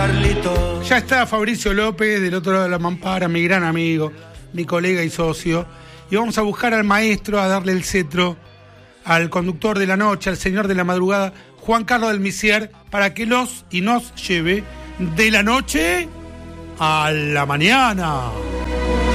Carlitos. Ya está Fabricio López del otro lado de la mampara, mi gran amigo, mi colega y socio. Y vamos a buscar al maestro, a darle el cetro al conductor de la noche, al señor de la madrugada, Juan Carlos del Misier, para que nos lleve de la noche a la mañana.